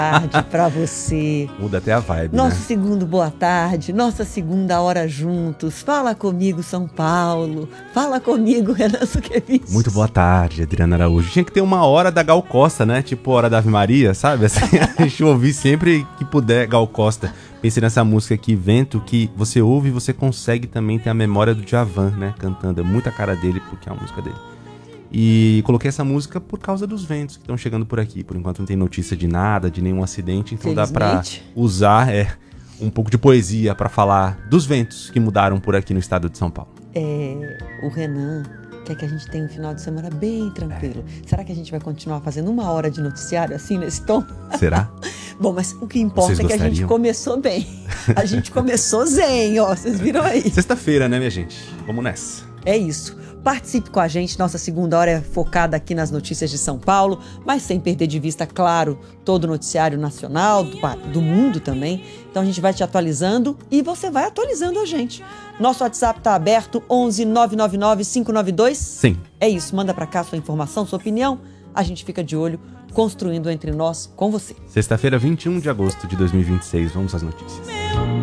tarde pra você. Muda até a vibe, Nosso né? segundo boa tarde, nossa segunda hora juntos. Fala comigo, São Paulo. Fala comigo, Renan Suquevicius. Muito boa tarde, Adriana Araújo. Tinha que ter uma hora da Gal Costa, né? Tipo hora da Ave Maria, sabe? Assim, a gente ouvir sempre que puder Gal Costa. Pensei nessa música aqui, Vento, que você ouve e você consegue também ter a memória do Djavan, né? Cantando. É muita cara dele, porque é a música dele. E coloquei essa música por causa dos ventos que estão chegando por aqui. Por enquanto não tem notícia de nada, de nenhum acidente, então dá pra usar um pouco de poesia pra falar dos ventos que mudaram por aqui no estado de São Paulo. O Renan quer que a gente tenha um final de semana bem tranquilo. Será que a gente vai continuar fazendo uma hora de noticiário assim, nesse tom? Será? Bom, mas o que importa é que a gente começou bem. A gente começou zen, ó. Vocês viram aí? Sexta-feira, né, minha gente? Vamos nessa. É isso. Participe com a gente, nossa segunda hora é focada aqui nas notícias de São Paulo, mas sem perder de vista, claro, todo o noticiário nacional, do mundo também. Então a gente vai te atualizando e você vai atualizando a gente. Nosso WhatsApp está aberto, 11 999 592. Sim. É isso, manda para cá sua informação, sua opinião. A gente fica de olho, construindo entre nós com você. Sexta-feira, 21 de agosto de 2026. Vamos às notícias.